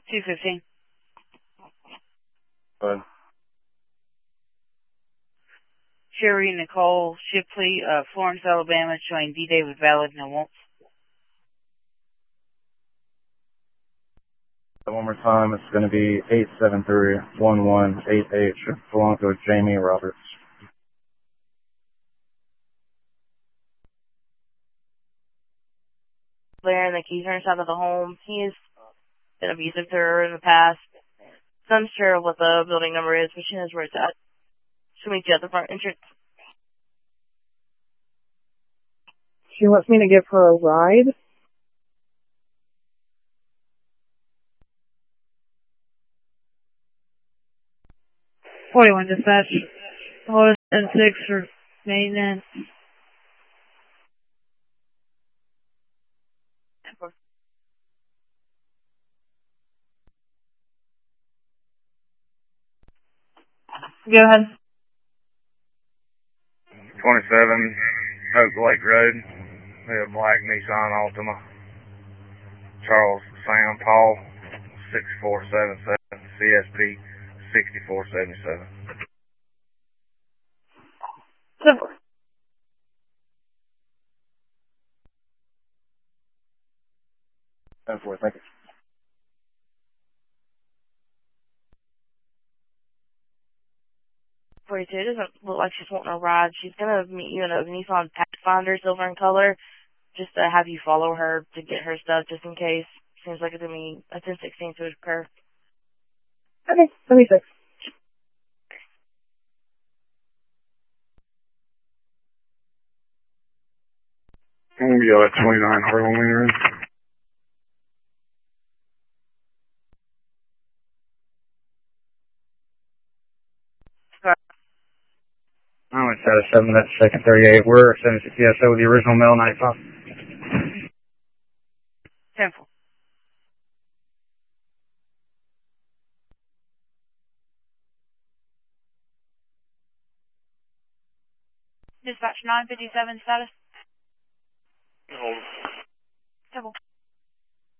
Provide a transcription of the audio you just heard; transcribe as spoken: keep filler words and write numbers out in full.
two fifteen. Good. Sherry Nicole Shipley, uh, Florence, Alabama, showing D. David valid, no won't. One more time, it's going to be eight seven three one one eight eight, Polanco Jamie Roberts. Blair and the keys are inside of the home. He has been abusive to her in the past. So I'm unsure what the building number is, but she knows where it's at. She'll meet you at the front entrance. She wants me to give her a ride. forty-one dispatch. Hold us at six for maintenance. Go ahead. twenty-seven Oak Lake Road. We have black Nissan Altima. Charles Sam Paul, six four seven seven, C S P sixty-four seventy-seven. Simple. ten four, thank you. forty-two, it doesn't look like she's wanting a ride. She's going to meet you in a Nissan Pathfinder, silver in color, just to have you follow her to get her stuff, just in case. Seems like it's going to be a ten sixteen to occur. Okay, seventy-six. I'm going to go at twenty-nine Harlem Lane. I'm at status seven, that's second thirty-eight. We're seventy-six P S O with the original mail night five. ten four. Dispatch nine fifty-seven status. Hold. Simple.